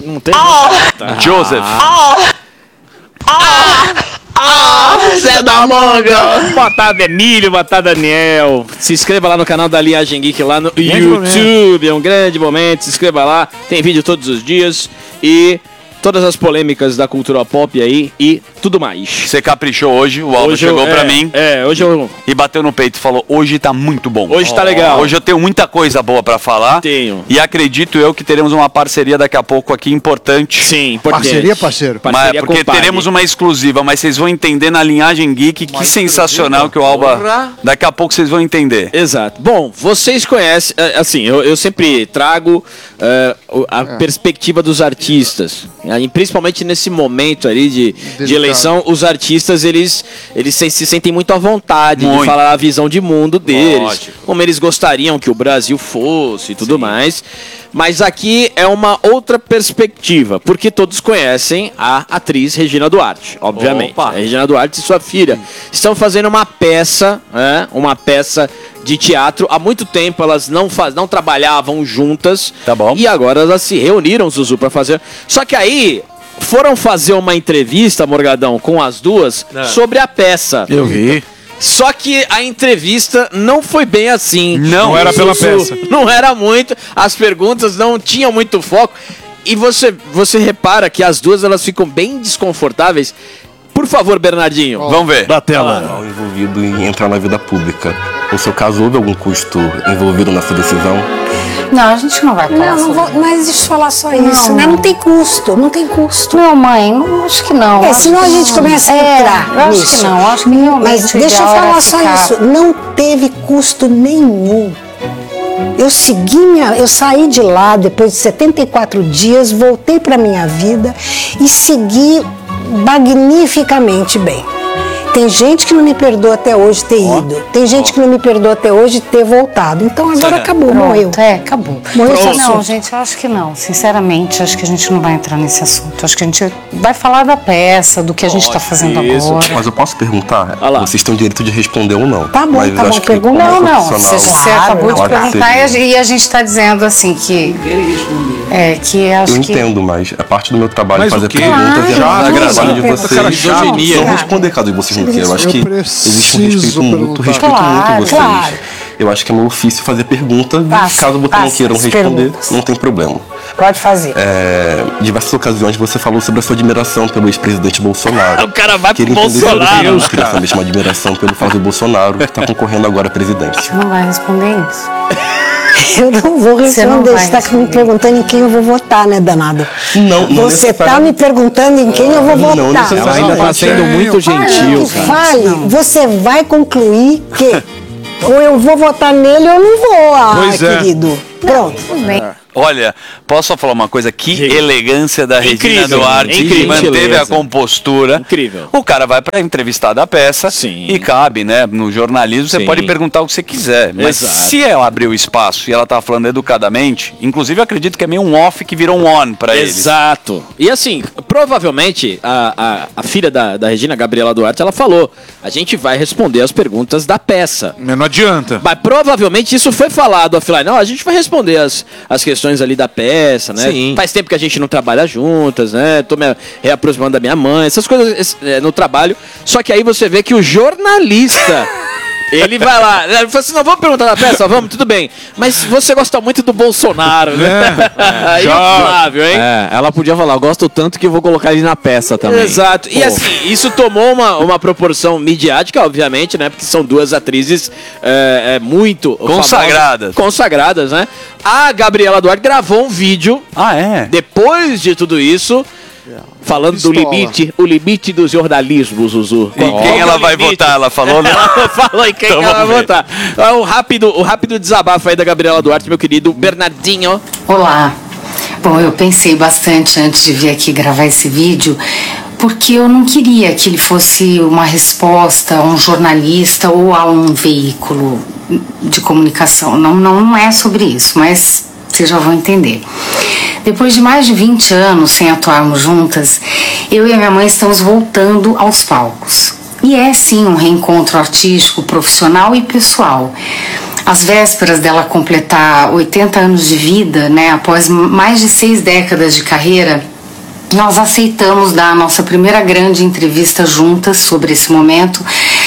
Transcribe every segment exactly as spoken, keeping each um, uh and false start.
Não tem... Ah, Joseph. Ah, ah, ah, Zé da Manga. Boa tarde, Emílio. Boa tarde, Daniel. Se inscreva lá no canal da Linhagem Geek lá no grande YouTube. Momento. É um grande momento. Se inscreva lá. Tem vídeo todos os dias. E todas as polêmicas da cultura pop aí e tudo mais. Você caprichou hoje, o Alba hoje chegou eu, pra é, mim é, hoje eu... e bateu no peito e falou, hoje tá muito bom. Hoje oh. tá legal. Hoje eu tenho muita coisa boa pra falar. Tenho. E acredito eu que teremos uma parceria daqui a pouco aqui importante. Sim, importante. Parceria, parceiro? Parceria mas, porque teremos uma exclusiva, mas vocês vão entender na Linhagem Geek, que sensacional que o Alba... Porra. Daqui a pouco vocês vão entender. Exato. Bom, vocês conhecem, assim, eu, eu sempre trago uh, a é. perspectiva dos artistas, e principalmente nesse momento ali de, de eleição, os artistas, eles, eles se, se sentem muito à vontade muito. de falar a visão de mundo deles, Lógico. como eles gostariam que o Brasil fosse e tudo Sim. mais. Mas aqui é uma outra perspectiva, porque todos conhecem a atriz Regina Duarte, obviamente. Opa. A Regina Duarte e sua filha estão fazendo uma peça, né, uma peça de teatro. Há muito tempo elas não, faz, não trabalhavam juntas. Tá bom. E agora elas se reuniram, Zuzu, para fazer... Só que aí... foram fazer uma entrevista, Morgadão, com as duas, é. sobre a peça. Eu vi. Só que a entrevista não foi bem assim. Não, não era pela peça. Não era muito, as perguntas não tinham muito foco. E você, você repara que as duas elas ficam bem desconfortáveis. Por favor, Bernardinho. Oh, vamos ver. Da tela. Ah, envolvido em entrar na vida pública. No seu caso, houve algum custo envolvido nessa decisão? Não, a gente não vai falar. Não, não vou, mas deixa eu falar só isso, não. né? Não tem custo, não tem custo. Não, mãe, não, acho que não. É, acho senão a gente não. começa a é, entrar eu acho nisso. que não, acho que realmente. Mas deixa eu falar só ficar... isso, não teve custo nenhum. Eu segui minha, eu saí de lá depois de setenta e quatro dias, voltei para minha vida e segui magnificamente bem. Tem gente que não me perdoa até hoje ter ido. Oh. Tem gente oh. que não me perdoa até hoje ter voltado. Então agora acabou, Pronto, morreu. É, acabou. Morreu esse Não, assunto. gente, eu acho que não. Sinceramente, acho que a gente não vai entrar nesse assunto. Acho que a gente vai falar da peça, do que a gente está fazendo isso. agora. Mas eu posso perguntar? Ah Vocês têm o direito de responder ou não. Tá bom, Mas tá bom. Pergunta. Não, não. Você, você claro, acabou de perguntar seja. e a gente está dizendo assim que... É, que acho eu que... entendo, mas é parte do meu trabalho mas fazer o quê? perguntas e Ah, é já, trabalho de já, vocês já, não responder caso vocês não queiram. Eu acho que existe um respeito mútuo, respeito Claro, muito vocês. claro. Eu acho que é meu ofício fazer pergunta, Passa, caso vocês passa, não queiram responder, perguntas. não tem problema. Pode fazer. É, em diversas ocasiões você falou sobre a sua admiração pelo ex-presidente Bolsonaro. O cara vai pro Queria entender Bolsonaro. se você tem essa mesma admiração pelo Flávio Bolsonaro, que está concorrendo agora à presidência. Você não vai responder isso. Eu não vou responder. Você está me responder. perguntando em quem eu vou votar, né, danado? Não, não Você está me perguntando em quem eu vou votar. Não, não Ela ainda está sendo muito gentil, que cara. fale, você vai concluir que ou eu vou votar nele ou eu não vou, ah, Pois é. querido. Pronto. Tudo bem. Olha, posso só falar uma coisa? Que Diga. elegância da Incrível, Regina Duarte, que incrível. manteve Gentileza. a compostura. Incrível. O cara vai pra entrevistar da peça Sim. e cabe, né? No jornalismo você Sim. pode perguntar o que você quiser. Mas Exato. se ela abriu espaço e ela tá falando educadamente, inclusive eu acredito que é meio um off que virou um on pra eles. Exato. E assim, provavelmente a, a, a filha da, da Regina, Gabriela Duarte, ela falou: a gente vai responder as perguntas da peça. Mas não adianta. Mas provavelmente isso foi falado offline. Não, a gente vai responder as, as questões ali da peça, né? Sim. Faz tempo que a gente não trabalha juntas, né? Tô me reaproximando da minha mãe, essas coisas esse, é, no trabalho. Só que aí você vê que o jornalista... Ele vai lá, ele fala assim, não, vamos perguntar da peça, vamos, tudo bem. Mas você gosta muito do Bolsonaro, né? É, e o Flávio, hein? É, ela podia falar, eu gosto tanto que eu vou colocar ele na peça também. Exato. Pô. E assim, isso tomou uma, uma proporção midiática, obviamente, né? Porque são duas atrizes é, é, muito Consagradas. famosas, consagradas, né? A Gabriela Duarte gravou um vídeo Ah, é? depois de tudo isso, falando Pistola. do limite, o limite do jornalismo, Zuzu. E quem ela vai votar? Ela falou, né? Ela falou em quem Então ela vai vamos ver. votar. O rápido, o rápido desabafo aí da Gabriela Duarte, meu querido Bernardinho. Olá. Bom, eu pensei bastante antes de vir aqui gravar esse vídeo, porque eu não queria que ele fosse uma resposta a um jornalista ou a um veículo de comunicação. Não, não é sobre isso, mas vocês já vão entender. Depois de mais de vinte anos sem atuarmos juntas, eu e a minha mãe estamos voltando aos palcos. E é sim um reencontro artístico, profissional e pessoal. às vésperas dela completar oitenta anos de vida, né, após mais de seis décadas de carreira, nós aceitamos dar a nossa primeira grande entrevista juntas sobre esse momento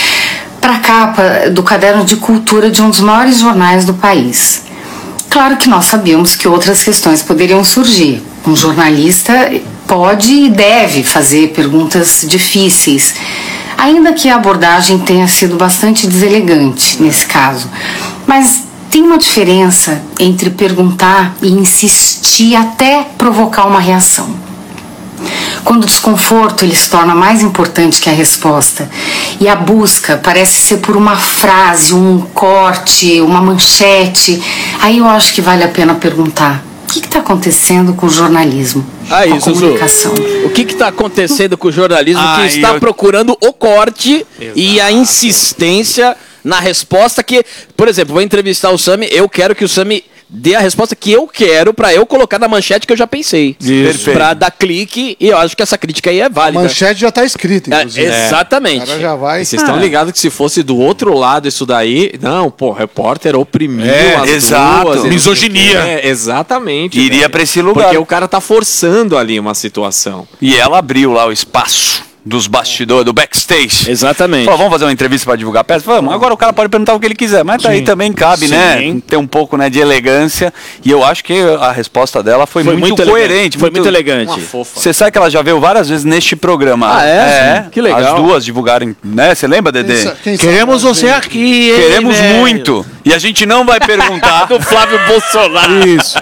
para a capa do Caderno de Cultura de um dos maiores jornais do país. Claro que nós sabíamos que outras questões poderiam surgir. Um jornalista pode e deve fazer perguntas difíceis, ainda que a abordagem tenha sido bastante deselegante nesse caso. Mas tem uma diferença entre perguntar e insistir até provocar uma reação. Quando o desconforto ele se torna mais importante que a resposta e a busca parece ser por uma frase, um corte, uma manchete, aí eu acho que vale a pena perguntar: o que está acontecendo com o jornalismo, aí, com a Zuzu, comunicação? O que está acontecendo com o jornalismo que Ai, está eu... procurando o corte e a insistência na resposta que, por exemplo, vou entrevistar o Sami, eu quero que o Sami dê a resposta que eu quero pra eu colocar na manchete que eu já pensei. Isso. Pra dar clique, e eu acho que essa crítica aí é A válida. manchete já tá escrita, inclusive. É, exatamente. O cara já vai. E vocês estão Ah. ligados que se fosse do outro lado isso daí, não, pô, repórter oprimiu É, as exato. duas, e não sei o Misoginia. quê. É, exatamente. Iria velho. pra esse lugar. Porque o cara tá forçando ali uma situação. E ela abriu lá o espaço dos bastidores, do backstage. Exatamente. Falou, vamos fazer uma entrevista para divulgar a peça? Vamos. Agora o cara pode perguntar o que ele quiser, mas daí também cabe, Sim. né? Ter um pouco, né, de elegância. E eu acho que a resposta dela foi, Foi muito, muito elegante. coerente. Foi muito elegante. Uma fofa. Você sabe que ela já veio várias vezes neste programa. Ah, é? Que legal. As duas divulgarem, né? Você lembra, Dedê? Quem sa- quem Queremos sabe, você né? aqui, hein, Queremos velho? muito. E a gente não vai perguntar. Do Flávio Bolsonaro. Isso.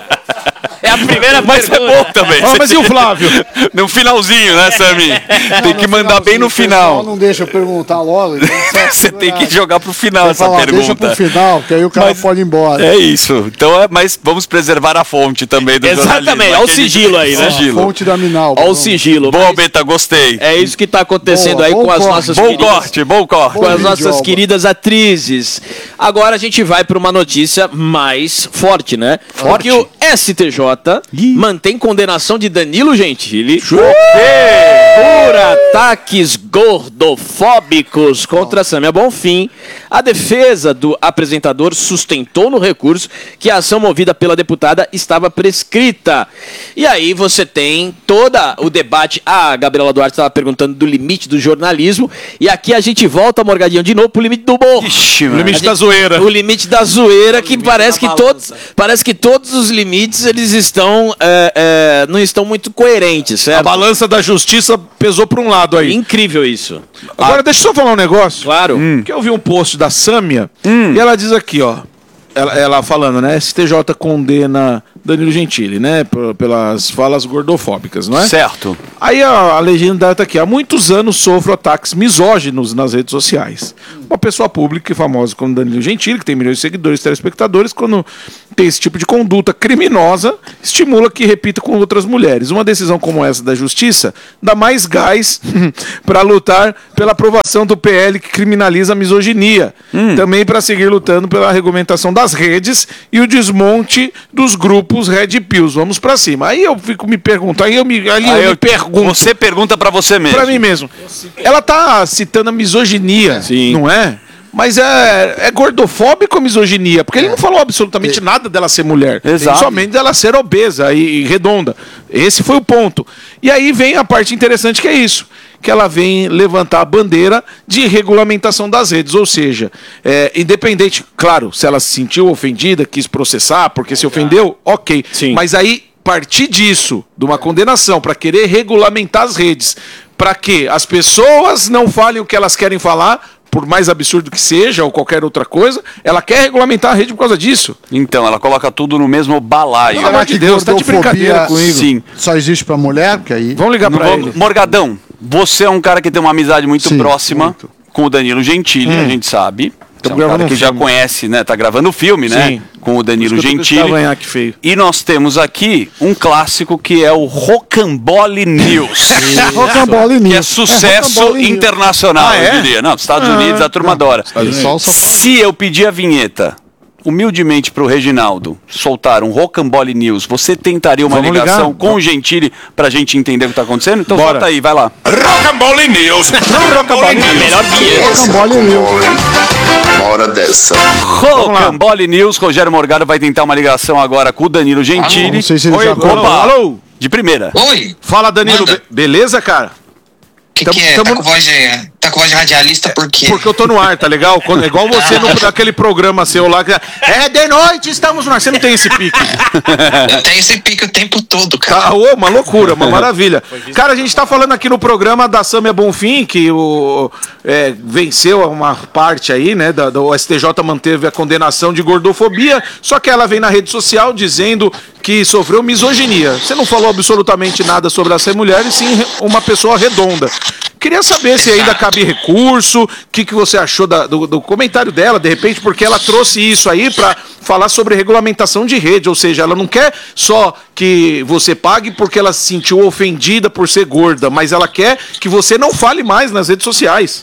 É a primeira Mas é pergunta. bom também. Ah, mas e o Flávio? No finalzinho, né, Sami? Tem que mandar bem no O pessoal final. não deixa eu perguntar logo. então sabe Você tem que segurar. jogar pro final Vai essa falar, pergunta. deixa pro final, que aí o cara Mas- pode ir embora. É isso. Então, é, mas vamos preservar a fonte também do Exatamente. jornalismo. Olha o Aquele sigilo aí, né? Sigilo. Fonte da Minal. Olha o sigilo. Boa, mas Beta, gostei. É isso que tá acontecendo Boa, aí bom com as corte. nossas Bom queridas... corte, bom corte. com as vídeo, nossas Alba. queridas atrizes. Agora a gente vai para uma notícia mais forte, né? Forte? Porque o S T J mantém condenação de Danilo Gentili por ataques gordofóbicos contra Samia Bonfim. A defesa do apresentador sustentou no recurso que a ação movida pela deputada estava prescrita. E aí você tem todo o debate. A Gabriela Duarte estava perguntando do limite do jornalismo. E aqui a gente volta, Morgadinho, de novo pro limite do humor. Ixi, O mano. limite A gente- da zoeira. O limite da zoeira, que limite parece da que, balança. todos, parece que todos os limites eles estão é, é, não estão muito coerentes, certo? A balança da justiça pesou pra um lado aí. Incrível isso. Agora, deixa eu só falar um negócio. Claro. Que eu vi um post da Sâmia e ela diz aqui, ó. Ela, ela falando, né? S T J condena Danilo Gentili, né? p- Pelas falas gordofóbicas, não é? Certo. Aí a, a legenda tá aqui. Há muitos anos sofro ataques misóginos nas redes sociais. Uma pessoa pública e famosa como Danilo Gentili, que tem milhões de seguidores e telespectadores, quando tem esse tipo de conduta criminosa, estimula que repita com outras mulheres. Uma decisão como essa da justiça dá mais gás para lutar pela aprovação do P L que criminaliza a misoginia. Também para seguir lutando pela regulamentação das redes e o desmonte dos grupos Red Pills. Vamos para cima. Aí eu fico me perguntando, aí eu me, ali Aí eu eu- me pergunto. Você pergunta pra você mesmo. Pra mim mesmo. Ela tá citando a misoginia, Sim. não é? Mas é, é gordofóbico ou misoginia? Porque ele não falou absolutamente nada dela ser mulher. Exato. Somente dela ser obesa e, e redonda. Esse foi o ponto. E aí vem a parte interessante que é isso. Que ela vem levantar a bandeira de regulamentação das redes. Ou seja, é, independente, claro, se ela se sentiu ofendida, quis processar, porque se ofendeu, ok. Sim. Mas aí, partir disso, de uma condenação, para querer regulamentar as redes, para que as pessoas não falem o que elas querem falar, por mais absurdo que seja, ou qualquer outra coisa, ela quer regulamentar a rede por causa disso. Então, ela coloca tudo no mesmo balaio. Pelo amor de Deus, tá de brincadeira comigo. Sim. Só existe pra mulher, porque aí... Vamos ligar Não para vamos- ele. Morgadão, você é um cara que tem uma amizade muito Sim, próxima muito. com o Danilo Gentili, a gente sabe. Você é um gravando cara que um já filme. conhece, né? Tá gravando o filme, né? Sim. Com o Danilo Por isso que eu tô com esse Gentili. cavanhaque feio. E nós temos aqui um clássico que é o Rocambole News. Rocambole Que é News. sucesso Rocambole News. internacional, Ah, é? eu diria. Não, Estados Unidos, a turma adora. Pessoal só fala- Se eu pedir a vinheta, humildemente pro Reginaldo, soltar um Rocambole News, você tentaria uma Vamos ligação ligar? com o Gentili pra gente entender o que tá acontecendo? Então Bora. solta aí, vai lá. Rocambole News. Rocambole News. Melhor vinheta. Rocambole News. hora dessa. Rocambole News, Rogério Morgado vai tentar uma ligação agora com o Danilo Gentili. Alô, não sei se ele Oi, já... alô, alô. De primeira. Oi. Fala, Danilo. Manda. Be- beleza, cara? O que, Tamo- que é? tamo- Tá, com voz de, tá com voz de radialista por quê? Porque eu tô no ar, tá legal? Quando, é igual você no, naquele programa seu lá que é de noite, estamos no ar. Você não tem esse pique. Eu tenho esse pique o tempo todo, cara. Ah, ô, uma loucura, uma maravilha. Cara, a gente tá falando aqui no programa da Sâmia Bonfim, que o, é, venceu uma parte aí, né? Da, do S T J manteve a condenação de gordofobia, só que ela vem na rede social dizendo que sofreu misoginia. Você não falou absolutamente nada sobre essa mulher, e sim uma pessoa redonda. Queria saber se ainda cabe recurso, o que, que você achou da- do, do comentário dela, de repente, porque ela trouxe isso aí pra falar sobre regulamentação de rede, ou seja, ela não quer só que você pague porque ela se sentiu ofendida por ser gorda, mas ela quer que você não fale mais nas redes sociais.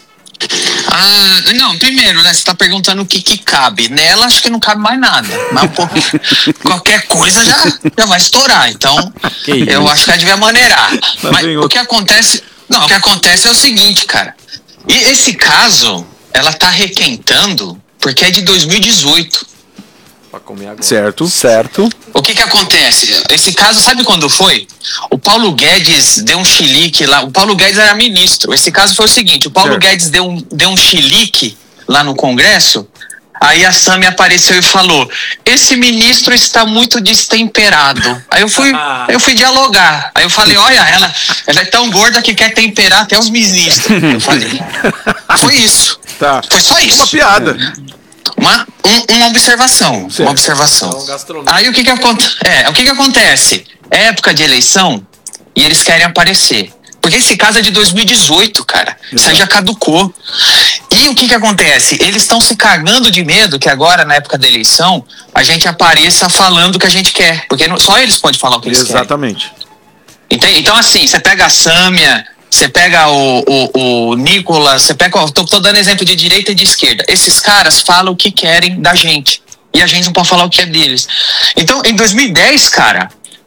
Ah, não, primeiro, né? Você tá perguntando o que que cabe. Nela, acho que não cabe mais nada. Mas um pouco, qualquer coisa já, já vai estourar. Então, eu acho que ela devia maneirar. Mas o que acontece... Não, o que acontece é o seguinte, cara. E esse caso, ela tá requentando porque é de dois mil e dezoito. Pra comer agora. Certo. Certo. O que que acontece? Esse caso, sabe quando foi? O Paulo Guedes deu um chilique lá. O Paulo Guedes era ministro. Esse caso foi o seguinte: o Paulo Certo. Guedes deu um, deu um chilique lá no Congresso. Aí a Sâmia apareceu e falou: esse ministro está muito destemperado. Aí eu fui, eu fui dialogar. Aí eu falei: olha, ela, ela é tão gorda que quer temperar até os ministros. Eu falei: foi isso. Tá. Foi só isso. Uma piada. Uma, um- uma observação. Certo. Uma observação. Então, gastronômico. Aí o que que, aconte é, o que que acontece? É época de eleição e eles querem aparecer. Porque esse caso é de dois mil e dezoito, cara. Isso aí já caducou. E o que que acontece? Eles estão se cagando de medo que agora, na época da eleição, a gente apareça falando o que a gente quer. Porque não- só eles podem falar o que eles querem. Exatamente. Entende? Então, assim, você pega a Sâmia, você pega o, o, o Nicolas, você pega. Tô, tô dando exemplo de direita e de esquerda. Esses caras falam o que querem da gente. E a gente não pode falar o que é deles. Então, em dois mil e dez, cara,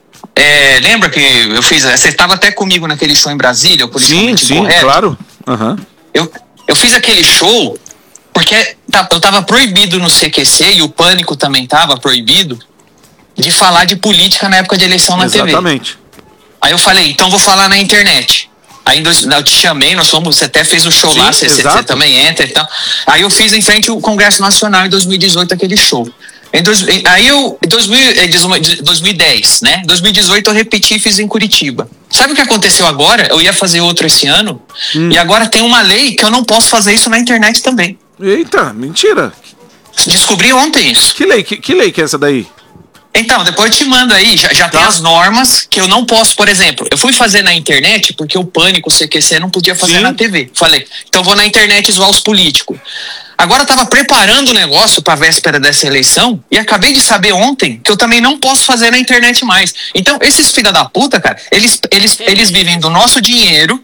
é, lembra que eu fiz. Você estava até comigo naquele show em Brasília, o Sim, Politicamente sim, Incorreto. claro. Aham. Eu, eu fiz aquele show porque tá- eu tava proibido no C Q C e o Pânico também tava proibido de falar de política na época de eleição na T V. Exatamente. Aí eu falei, então vou falar na internet. Aí em dois- eu te chamei, nós fomos, você até fez o show Sim, lá, você, você- exato. você também entra e tal. Aí eu fiz em frente ao Congresso Nacional em dois mil e dezoito aquele show. Em dois, em- aí eu, em dois mil, eh, dois mil e dez, né? dois mil e dezoito eu repeti e fiz em Curitiba. Sabe o que aconteceu agora? Eu ia fazer outro esse ano Hum. e agora tem uma lei que eu não posso fazer isso na internet também. Eita, mentira. Descobri ontem isso. Que lei que, que lei que é essa daí? Então, depois eu te mando aí, já, já Tá. tem as normas que eu não posso, por exemplo, eu fui fazer na internet porque o Pânico, o C Q C não podia fazer Sim. na T V. Falei, então vou na internet zoar os políticos. Agora eu tava preparando o negócio pra véspera dessa eleição e acabei de saber ontem que eu também não posso fazer na internet mais. Então, esses filha da puta, cara, eles, eles, eles vivem do nosso dinheiro,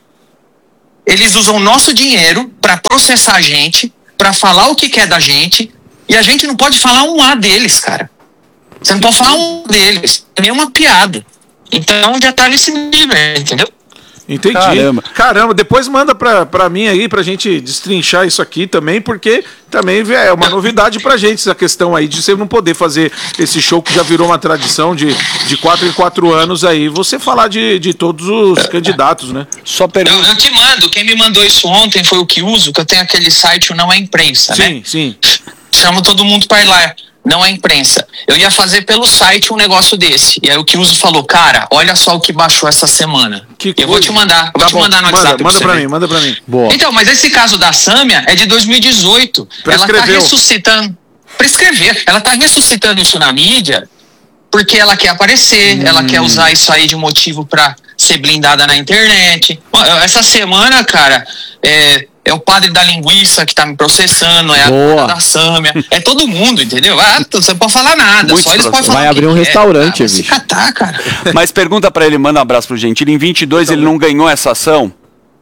eles usam o nosso dinheiro pra processar a gente, pra falar o que quer da gente, e a gente não pode falar um A deles, cara. Você não pode falar um deles. É meio uma piada. Então já tá nesse nível, entendeu? Entendi. Caramba. Caramba, depois manda pra, pra mim aí, pra gente destrinchar isso aqui também, porque também é uma novidade pra gente essa questão aí de você não poder fazer esse show que já virou uma tradição de, de quatro em quatro anos aí, você falar de, de todos os candidatos, né? Só Eu, pergunta. eu te mando. Quem me mandou isso ontem foi o Kiuso, que eu tenho aquele site, o Não é Imprensa, né? Sim, sim. Chamo todo mundo pra ir lá. Não é imprensa. Eu ia fazer pelo site um negócio desse. E aí o Kiuso falou, cara, olha só o que baixou essa semana. Que eu vou coisa. te mandar. Eu Tá vou te bom, mandar no manda, WhatsApp. manda você pra ver. mim, manda pra mim. Boa. Então, mas esse caso da Sâmia é de dois mil e dezoito. Ela tá Prescreveu. ressuscitando. Prescrever. Ela tá ressuscitando isso na mídia porque ela quer aparecer, Hum. ela quer usar isso aí de motivo pra ser blindada na internet. Ó, Essa semana, cara, é, é o padre da linguiça que tá me processando, é a Boa. dona da Sâmia, é todo mundo, entendeu? Ah, você não pode falar nada, Muitos só eles podem processos. falar. Vai o abrir que um quer. restaurante, Ah, vai se bicho. catar, cara. Mas pergunta pra ele, manda um abraço pro Gentili. Em vinte e dois ele não ganhou essa ação?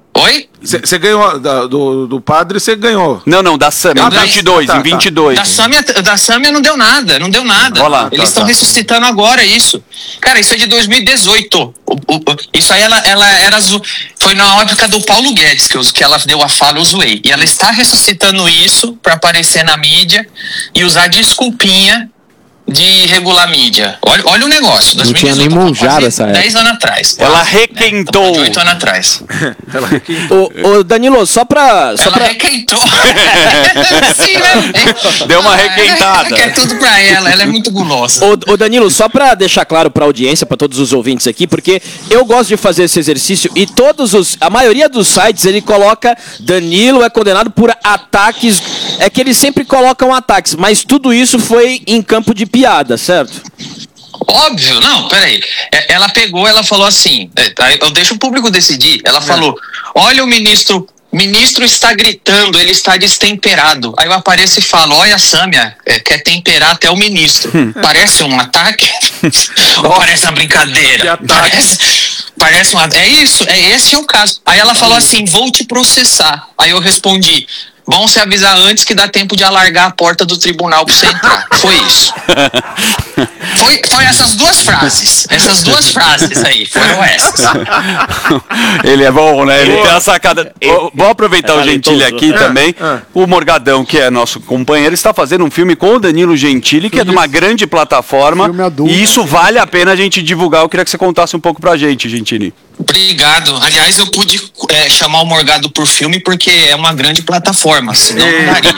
Oi? Você ganhou da- do, do padre, você ganhou. Não, não, da Samia, Eu em ganhei. vinte e dois, Tá, em tá. vinte e dois. Da Sâmia, da Sâmia não deu nada, não deu nada. Olha lá, Eles tá, estão tá. ressuscitando agora isso. Cara, isso é de dois mil e dezoito. O- o- o- isso aí ela, ela era zo- foi na época do Paulo Guedes que, eu- que ela deu a fala, eu zoei. E ela está ressuscitando isso pra aparecer na mídia e usar desculpinha de regular a mídia. Olha, olha o negócio. Não tinha nem monjado essa época. dez anos atrás. Ela quase, requentou. Né? oito anos atrás. Ô, ô, Danilo, só pra. Só Ela pra... requentou. Sim, né? Deu uma Ah, requentada. Ela quer tudo pra ela, ela é muito gulosa. Ô, ô Danilo, só pra deixar claro pra audiência, pra todos os ouvintes aqui, porque eu gosto de fazer esse exercício e todos os. A maioria dos sites ele coloca Danilo é condenado por ataques. É que eles sempre colocam ataques, mas tudo isso foi em campo de piada, certo? Óbvio, não, peraí. É, Ela pegou, ela falou assim, é, tá, eu deixo o público decidir. Ela falou, olha o ministro, ministro está gritando, ele está destemperado. Aí eu apareço e falo, olha a Sâmia, é, quer temperar até o ministro. Parece um ataque? Ou parece uma brincadeira? Parece, parece um ataque. É isso, é esse é o caso. Aí ela falou assim, vou te processar. Aí eu respondi, bom se avisar antes que dá tempo de alargar a porta do tribunal pra você entrar. Foi isso. Foi, foi essas duas frases. Essas duas frases aí. Foram essas. Ele é bom, né? Ele tem a sacada. Ô, Vou aproveitar o Gentili aqui também. O Morgadão, que é nosso companheiro, está fazendo um filme com o Danilo Gentili, que é de uma grande plataforma. Filme adulto. E isso vale a pena a gente divulgar. Eu queria que você contasse um pouco pra gente, Gentili. Obrigado. Aliás, eu pude é, chamar o Morgado por filme porque é uma grande plataforma, senão não daria.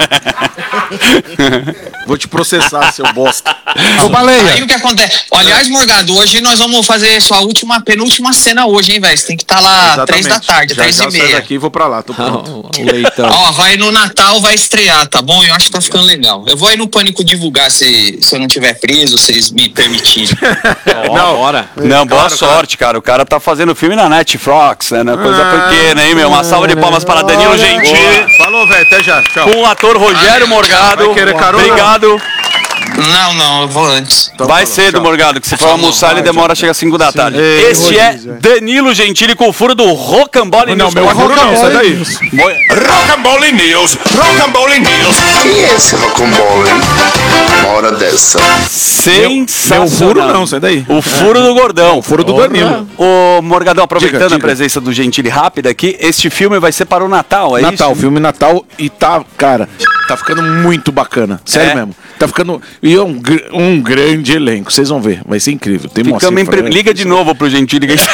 Vou te processar, seu bosta. Ô, Baleia. Aí o que acontece? Aliás, Morgado, hoje nós vamos fazer sua última, penúltima cena hoje, hein, velho? Você tem que estar lá Exatamente. três da tarde, já, três já e saio meia. daqui e vou pra lá, tô pronto. O leitão. Ó, vai no Natal, vai estrear, tá bom? Eu acho que tá ficando legal. Eu vou aí no Pânico divulgar se, se eu não tiver preso, se eles me permitirem. Não, bora. Não, boa Claro, sorte, cara. O cara tá fazendo filme na Netflix, né? Não é coisa Ah, pequena, hein, meu? Uma salva de palmas para Danilo Gentili. Falou, velho, até já. Tchau. Com o ator Rogério Morgado. Vai querer carona? Obrigado. Não, não, eu vou antes. Então Vai falou, cedo, tchau. Morgado, que se for Falou, almoçar, ele vai, demora, chega às cinco da tarde. Ei, Este é rodízio, é. Danilo Gentili com o furo do Rocambole Não, News. meu furo não, sai daí. Moi- Rocambole News, Rocambole News. Quem é esse Rocambole, hein? Uma hora dessa. Sensacional. Meu furo não, sai daí. O furo do gordão. O furo do Danilo. Ô, Morgadão, aproveitando Diga, a diga. presença do Gentili rápida aqui, este filme vai ser para o Natal, é Natal, isso? filme Natal e tá, cara, tá ficando muito bacana. Sério É? mesmo. Tá ficando. E é um, gr- um grande elenco, vocês vão ver. Vai ser incrível. Tem Ficamos Moacir em pre- Franco. Liga de novo pro Gentili. que-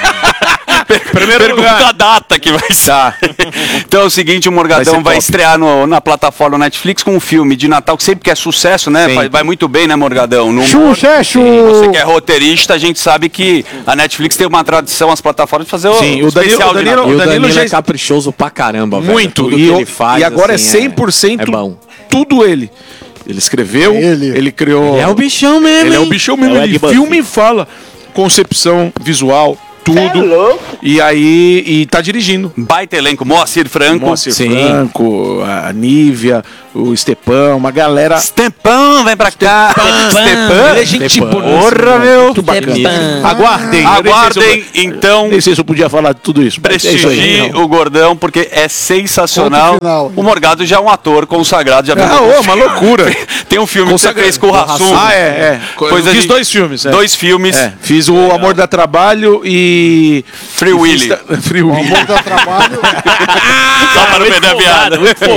Primeiro Pergunta lugar. a data que vai ser. Então é o seguinte, o Morgadão Vai vai, ser top. estrear no- na plataforma Netflix com um filme de Natal que sempre que é sucesso, né? Vai, vai muito bem, né, Morgadão? No humor. Xuxa, é, Xu. Você que é roteirista, a gente sabe que a Netflix tem uma tradição, as plataformas, de fazer o, Sim, o Danilo- especial o de Danilo- Natal. E o Danilo Danilo já- é caprichoso pra caramba, velho. Muito. Tudo E, que eu- ele faz, e agora assim, é cem por cento É bom. tudo ele. Ele escreveu, Ele. ele, criou. Ele é o bichão mesmo, Ele é o hein? bichão mesmo. É o Ele Ed Buff. filma e fala. Concepção visual, tudo. E aí. E tá dirigindo. Baita elenco, Moacir Franco. Moacir Sim. Franco, a Nívia, o Stepão, uma galera. Stepão, vem pra cá. Stepão. Ele é gente Stepão. boa. Porra, meu. Muito bacana. Stepão. Aguardem. eu nem sei se eu- Aguardem, então. Nem sei se eu podia falar tudo isso. mas é isso aí. Prestigie o Gordão, porque é sensacional. Ponto final. O Morgado já é um ator consagrado. Já Ah, ô, uma loucura. Tem um filme que você Consagra- fez com o Rassum. Ah, é, é. Coisa Fiz de- dois filmes. É. Dois filmes. É, fiz o Amor dá Trabalho e. Free e Willy. fiz ta- Free Willy. Amor dá trabalho. Só para não perder a piada.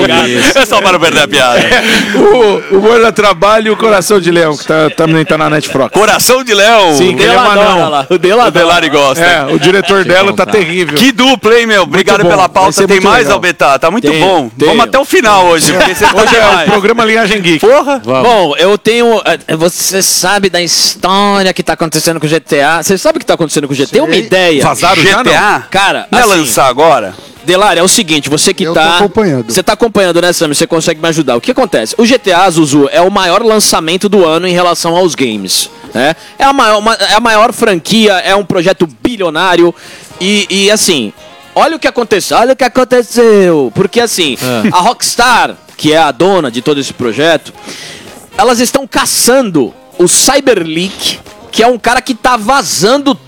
É só para não perder a piada. o, o Amor dá Trabalho e o Coração de Leão, que tá, também tá na Netflix. Coração de Leão. Sim, ele é um anão. O Dela O Delari gosta. É, o diretor dela tá terrível. Que dupla, hein, meu? Obrigado bom. pela Vai pauta. ser Tem muito mais, legal. Albetá? Tá muito Tenho, bom. tenho. Vamos até o final hoje. Porque você tá Hoje é o demais. programa Linhagem Geek. Porra. Bom, eu tenho. eh, Você sabe da história que tá acontecendo com o G T A? Você sabe o que tá acontecendo com o G T A? Tem uma ideia? Vazaram já, G T A? não? Cara, Não é assim, lançar agora? Delar, é o seguinte, você que Eu tô tá. acompanhando. Você tá acompanhando, né, Sam? Você consegue me ajudar. O que acontece? O G T A, Zuzu, é o maior lançamento do ano em relação aos games. Né? É, a maior, uma- é a maior franquia, é um projeto bilionário. E, e assim, olha o que aconteceu, olha o que aconteceu. Porque assim, a Rockstar, que é a dona de todo esse projeto, elas estão caçando o Cyberleak, que é um cara que tá vazando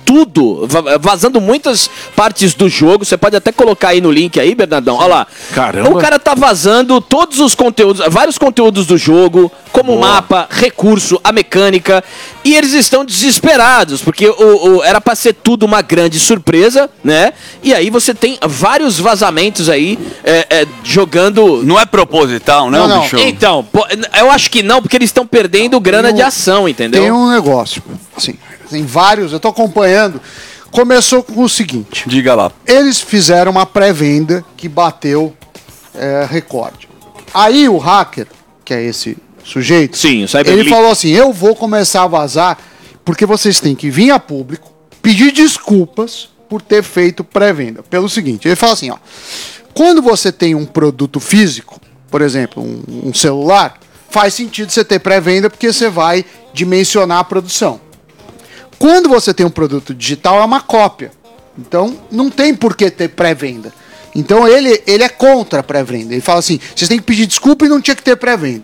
tudo, vazando muitas partes do jogo. Você pode até colocar aí no link aí, Bernardão. Olha lá. Caramba. O cara tá vazando todos os conteúdos, vários conteúdos do jogo, como o mapa, recurso, a mecânica. E eles estão desesperados, porque o, o, era pra ser tudo uma grande surpresa, né? E aí você tem vários vazamentos aí é, é, jogando... Não é proposital, não, Não, não. bicho? Então, pô, eu acho que não, porque eles estão perdendo grana Tem um- de ação, entendeu? Tem um negócio, assim, tem vários, eu tô acompanhando. Começou com o seguinte: Diga lá. eles fizeram uma pré-venda que bateu é, recorde. Aí o hacker, que é esse sujeito, Sim, o Cyber ele Leak. falou assim: eu vou começar a vazar porque vocês têm que vir a público pedir desculpas por ter feito pré-venda. Pelo seguinte, ele fala assim, ó, quando você tem um produto físico, por exemplo, um, um celular, faz sentido você ter pré-venda porque você vai dimensionar a produção. Quando você tem um produto digital, é uma cópia. Então, não tem por que ter pré-venda. Então, ele, ele é contra a pré-venda. Ele fala assim, vocês têm que pedir desculpa e não tinha que ter pré-venda.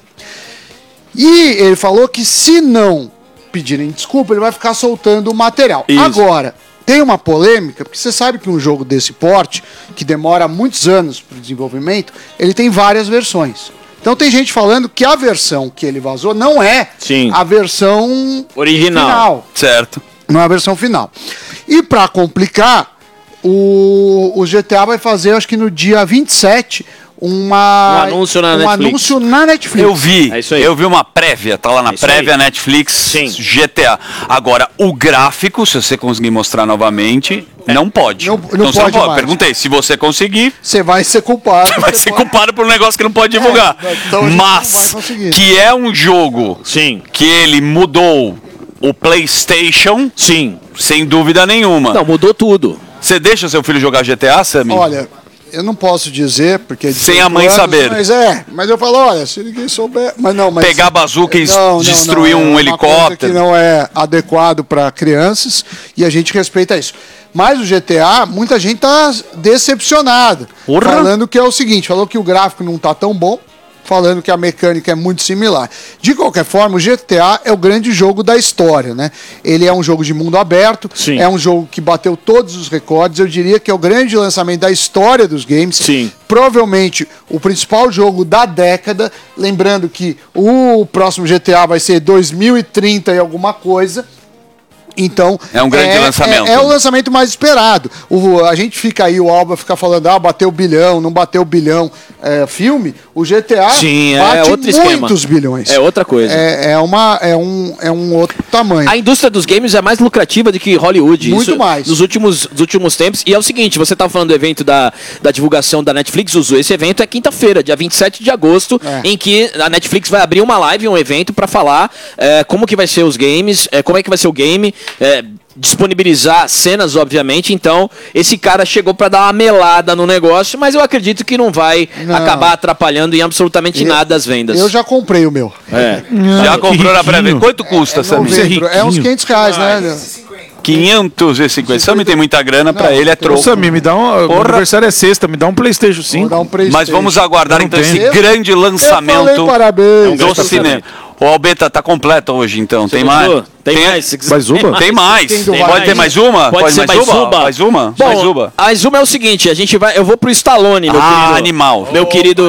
E ele falou que se não pedirem desculpa, ele vai ficar soltando o material. Isso. Agora, tem uma polêmica, porque você sabe que um jogo desse porte, que demora muitos anos para o desenvolvimento, ele tem várias versões. Então tem gente falando que a versão que ele vazou não é Sim. a versão Original. final. Certo. Não é a versão final. E para complicar, o, o G T A vai fazer, acho que no dia vinte e sete, uma, Um anúncio na um Netflix. anúncio na Netflix. Eu vi, É isso aí. eu vi uma prévia, tá lá na É isso prévia aí. Netflix Sim. G T A. Agora, o gráfico, se você conseguir mostrar novamente, não pode. Não- não então você não pode pode. mais. Perguntei, se você conseguir, Você vai ser culpado. vai Você ser pode- culpado por um negócio que não pode divulgar. É, então a gente não Mas, vai conseguir. que é um jogo Sim. que ele mudou o PlayStation, Sim. sem dúvida nenhuma. Não, mudou tudo. Você deixa seu filho jogar G T A, Sammy? Olha, eu não posso dizer, porque... é Sem a dezoito mãe anos, saber. Mas é, mas eu falo, olha, se ninguém souber... Mas não, mas... Pegar a bazuca e Não, não, destruir não, é um uma helicóptero. coisa que não é adequado para crianças e a gente respeita isso. Mas o G T A, muita gente tá decepcionada. Porra. Falando que é o seguinte, falou que o gráfico não tá tão bom, falando que a mecânica é muito similar. De qualquer forma, o G T A é o grande jogo da história, né? Ele é um jogo de mundo aberto, Sim. é um jogo que bateu todos os recordes, eu diria que é o grande lançamento da história dos games. Sim. Provavelmente o principal jogo da década, lembrando que o próximo G T A vai ser dois mil e trinta e alguma coisa. Então, É um grande lançamento. É, é o lançamento mais esperado. O, a gente fica aí, o Alba fica falando, ah, bateu bilhão, não bateu bilhão. É, filme, o G T A Sim, é bate outro esquema. muitos bilhões. É outra coisa. É, é, uma, é, um, é um outro tamanho. A indústria dos games é mais lucrativa do que Hollywood. Muito Isso mais. Nos últimos, nos últimos tempos. E é o seguinte, você estava falando do evento da, da divulgação da Netflix, Zuzu. Esse evento é quinta-feira, dia vinte e sete de agosto, É. em que a Netflix vai abrir uma live, um evento, para falar é, como que vai ser os games, é, como é que vai ser o game, é, disponibilizar cenas, obviamente. Então, esse cara chegou para dar uma melada no negócio, mas eu acredito que não vai Não. acabar atrapalhando em absolutamente Eu- nada as vendas. Eu já comprei o meu. É. Já que comprou na riquinho. pré-venda? Quanto custa, Sammy? Você é Novembro, é uns riquinho. quinhentos reais, né? quinhentos e cinquenta. Sammy tem muita grana, pra Não, ele é tem- Ô, troco. Samir, me dá um. O Porra. aniversário é sexta, me dá um PlayStation Vou cinco. dar um PlayStation. Mas vamos aguardar Não então tem. esse grande Eu lançamento falei parabéns. do cinema. O Albeta tá completo hoje, então. Tem gostou? mais? Tem mais, se quiser. Mais uma? Tem mais. Tem do Pode Vai. ter mais uma? Pode ser mais uma? Mais uma? Bom, Mais uma? a Zuma é o seguinte, a gente vai, eu vou pro Stallone, meu Ah, querido. animal. Meu querido